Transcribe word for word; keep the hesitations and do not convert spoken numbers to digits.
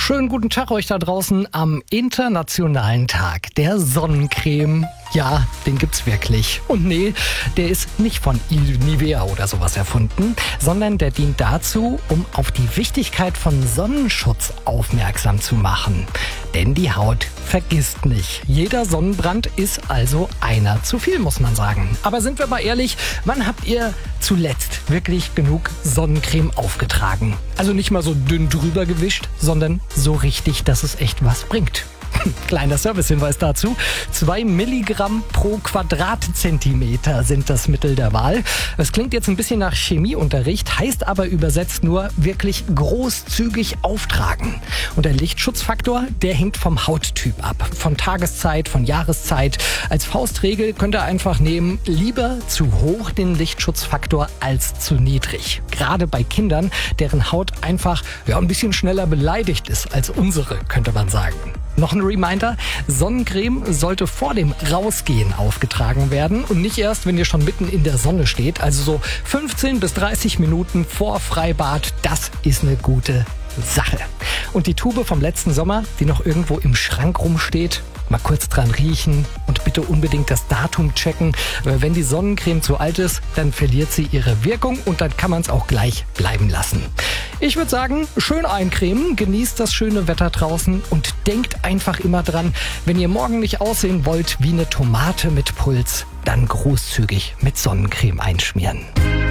Schönen guten Tag euch da draußen am Internationalen Tag der Sonnencreme. Ja, den gibt's wirklich. Und nee, der ist nicht von Nivea oder sowas erfunden, sondern der dient dazu, um auf die Wichtigkeit von Sonnenschutz aufmerksam zu machen. Denn die Haut vergisst nicht. Jeder Sonnenbrand ist also einer zu viel, muss man sagen. Aber sind wir mal ehrlich, wann habt ihr zuletzt wirklich genug Sonnencreme aufgetragen? Also nicht mal so dünn drüber gewischt, sondern so richtig, dass es echt was bringt. Kleiner Servicehinweis dazu. Zwei Milligramm pro Quadratzentimeter sind das Mittel der Wahl. Das klingt jetzt ein bisschen nach Chemieunterricht, heißt aber übersetzt nur wirklich großzügig auftragen. Und der Lichtschutzfaktor, der hängt vom Hauttyp ab. Von Tageszeit, von Jahreszeit. Als Faustregel könnt ihr einfach nehmen, lieber zu hoch den Lichtschutzfaktor als zu niedrig. Gerade bei Kindern, deren Haut einfach ja, ein bisschen schneller beleidigt ist als unsere, könnte man sagen. Noch ein Reminder, Sonnencreme sollte vor dem Rausgehen aufgetragen werden und nicht erst, wenn ihr schon mitten in der Sonne steht. Also so fünfzehn bis dreißig Minuten vor Freibad, das ist eine gute Sache. Und die Tube vom letzten Sommer, die noch irgendwo im Schrank rumsteht, mal kurz dran riechen und bitte unbedingt das Datum checken. Weil wenn die Sonnencreme zu alt ist, dann verliert sie ihre Wirkung und dann kann man es auch gleich bleiben lassen. Ich würde sagen, schön eincremen, genießt das schöne Wetter draußen und denkt einfach immer dran, wenn ihr morgen nicht aussehen wollt wie eine Tomate mit Puls, dann großzügig mit Sonnencreme einschmieren.